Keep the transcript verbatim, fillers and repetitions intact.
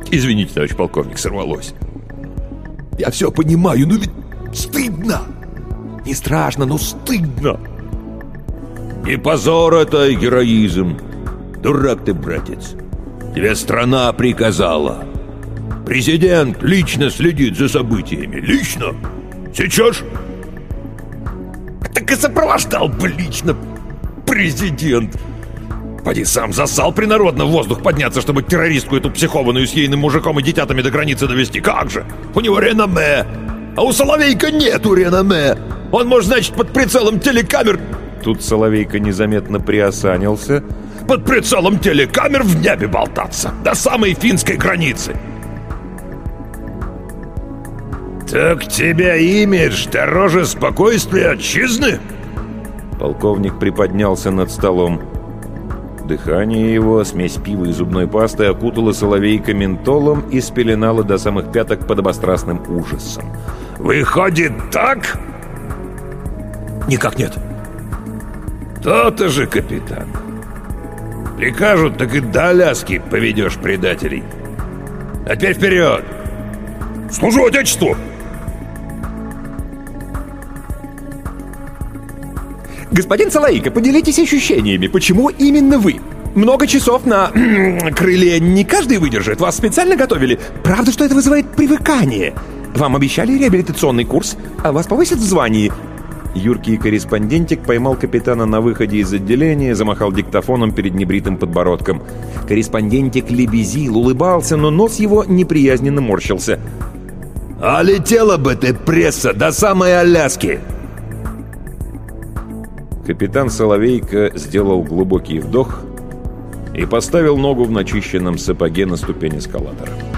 Извините, товарищ полковник, сорвалось. Я все понимаю, но ведь стыдно. Не страшно, но стыдно. И позор это, и героизм. Дурак ты, братец. Тебе страна приказала. Президент лично следит за событиями. Лично. Сейчас. Так и сопровождал бы лично президент. Поди сам засал принародно в воздух подняться, чтобы террористку эту психованную с ейным мужиком и детятами до границы довести. Как же? У него реноме. А у Соловейка нету реноме. Он, может, значит, под прицелом телекамер... Тут Соловейка незаметно приосанился. Под прицелом телекамер в небе болтаться. До самой финской границы. Так тебя имидж дороже спокойствия отчизны? Полковник приподнялся над столом. Дыхание его, смесь пива и зубной пасты, окутала Соловейка ментолом и спеленала до самых пяток подобострастным ужасом. Выходит так? Никак нет. То-то же, капитан. Прикажут, так и до Аляски поведешь предателей. А теперь вперед! Служу Отечеству! Господин Соловейка, поделитесь ощущениями. Почему именно вы? Много часов на крыле не каждый выдержит. Вас специально готовили. Правда, что это вызывает привыкание? Вам обещали реабилитационный курс, а вас повысят в звании. Юркий корреспондентик поймал капитана на выходе из отделения, замахал диктофоном перед небритым подбородком. Корреспондентик лебезил, улыбался, но нос его неприязненно морщился. А летела бы ты, пресса, до самой Аляски! Капитан Соловейка сделал глубокий вдох и поставил ногу в начищенном сапоге на ступень эскалатора.